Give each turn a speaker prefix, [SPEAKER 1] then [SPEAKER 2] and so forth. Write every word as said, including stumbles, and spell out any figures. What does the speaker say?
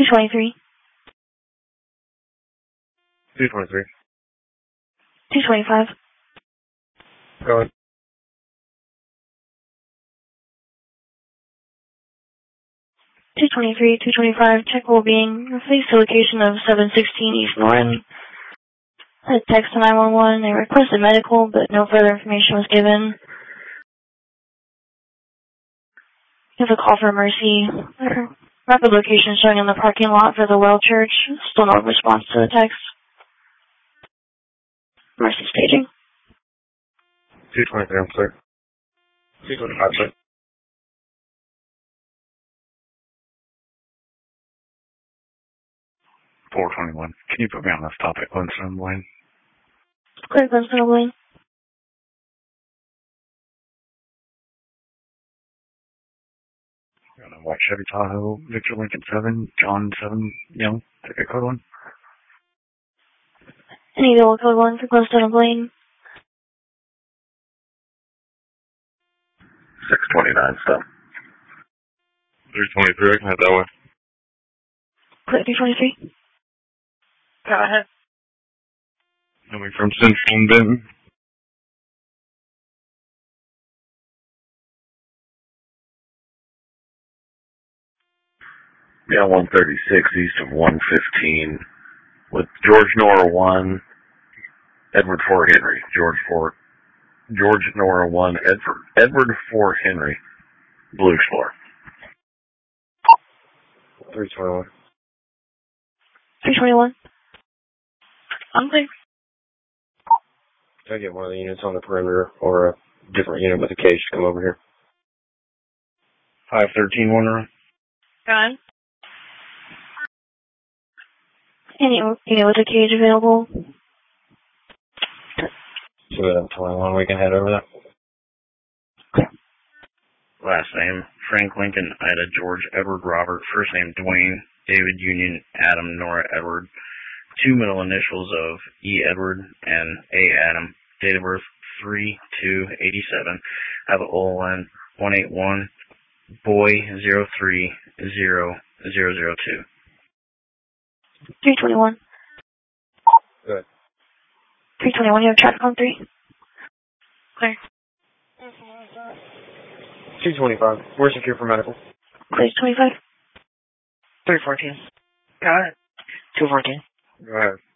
[SPEAKER 1] twenty-three.
[SPEAKER 2] two twenty-three.
[SPEAKER 1] two twenty-five.
[SPEAKER 2] Go ahead.
[SPEAKER 1] two twenty-three, two twenty-five, check well-being. Replace the location of seven sixteen East Norton. I text to nine one one. They requested medical, but no further information was given. Here's a call for Mercy. Rapid location showing in the parking lot for the Well Church. Still no response to the text. Mercy staging.
[SPEAKER 2] two twenty-three, I'm sorry. two twenty-five, sir. four twenty-one. Can you put me on the stop at Glenstone Lane?
[SPEAKER 1] Clear Glenstone Lane.
[SPEAKER 2] Got a white Chevy Tahoe, Victor Lincoln seven, John seven, Young, ticket code one.
[SPEAKER 1] Any yellow code one for Glenstone Lane.
[SPEAKER 2] six twenty-nine, stop. three twenty-three, I can head that way.
[SPEAKER 1] Clear three twenty-three.
[SPEAKER 3] Go ahead.
[SPEAKER 2] Coming from Central and Benton. Yeah, one thirty-six east of one fifteen with George Nora one, Edward Fort Henry. George Fort, George Nora one, Edward, Edward Fort Henry, Blue Explorer. three twenty-one.
[SPEAKER 1] three twenty-one. I'm clear.
[SPEAKER 2] Can I get one of the units on the perimeter or a different unit with a cage to come over here? five thirteen, Warner.
[SPEAKER 3] Go ahead.
[SPEAKER 1] Any unit with a cage available.
[SPEAKER 2] So that twenty-one, we can head over there.
[SPEAKER 1] Okay.
[SPEAKER 2] Last name, Frank Lincoln, Ida, George, Edward, Robert. First name, Dwayne, David, Union, Adam, Nora, Edward. Two middle initials of E. Edward and A. Adam. Date of birth, three two eighty-seven. Have a O L N one eight one. Boy, zero three zero zero zero two.
[SPEAKER 1] three twenty-one.
[SPEAKER 2] Good.
[SPEAKER 1] three twenty-one, you have traffic on three?
[SPEAKER 3] Clear.
[SPEAKER 2] two twenty-five. We're secure for medical.
[SPEAKER 1] Clear twenty-five.
[SPEAKER 3] three fourteen. Go ahead.
[SPEAKER 1] two fourteen.
[SPEAKER 2] Go ahead.